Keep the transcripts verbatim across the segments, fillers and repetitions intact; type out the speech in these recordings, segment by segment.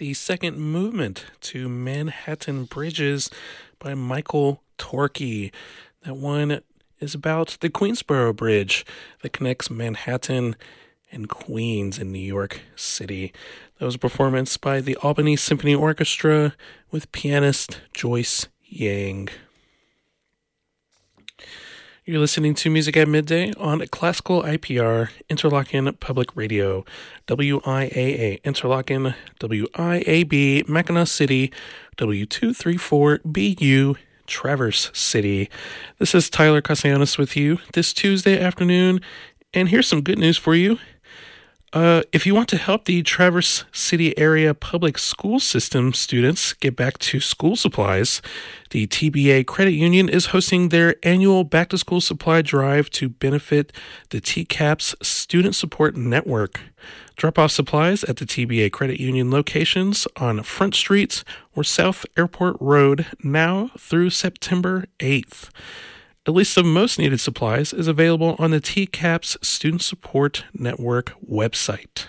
the second movement to Manhattan Bridges by Michael Torke. That one is about the Queensboro Bridge that connects Manhattan and Queens in New York City. That was a performance by the Albany Symphony Orchestra with pianist Joyce Yang. You're listening to Music at Midday on Classical I P R, Interlochen Public Radio, W I A A, Interlochen, W I A B, Mackinac City, W two three four B U, Traverse City. This is Tyler Castellanos with you this Tuesday afternoon, and here's some good news for you. Uh, if you want to help the Traverse City area public school system students get back to school supplies, the T B A Credit Union is hosting their annual back-to-school supply drive to benefit the T CAPS Student Support Network. Drop off supplies at the T B A Credit Union locations on Front Street or South Airport Road now through September eighth. A list of most needed supplies is available on the T CAPS Student Support Network website.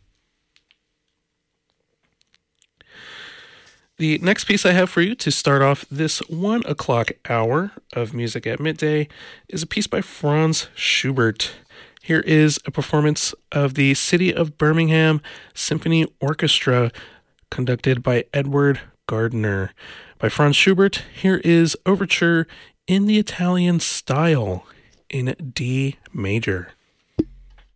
The next piece I have for you to start off this one o'clock hour of Music at Midday is a piece by Franz Schubert. Here is a performance of the City of Birmingham Symphony Orchestra conducted by Edward Gardner. By Franz Schubert, here is Overture in the Italian style in D major.